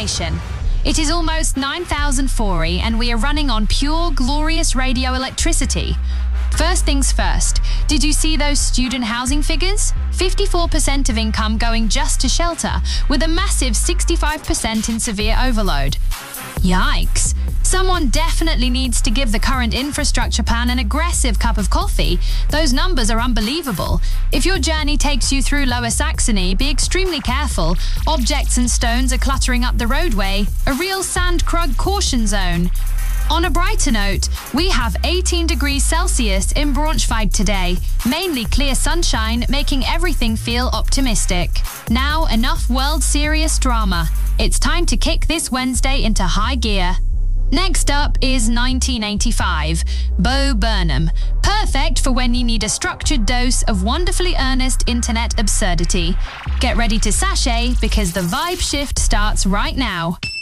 information. It is almost 9,004 and we are running on pure, glorious radio electricity. First things first, did you see those student housing figures? 54% of income going just to shelter, with a massive 65% in severe overload. Yikes! Someone definitely needs to give the current infrastructure plan an aggressive cup of coffee. Those numbers are unbelievable. If your journey takes you through Lower Saxony, be extremely careful. Objects and stones are cluttering up the roadway. A real sand crug caution zone. On a brighter note, we have 18 degrees Celsius in Braunschweig today. Mainly clear sunshine, making everything feel optimistic. Now, enough World Series drama. It's time to kick this Wednesday into high gear. Next up is 1985, Bo Burnham. Perfect for when you need a structured dose of wonderfully earnest internet absurdity. Get ready to sashay because the vibe shift starts right now.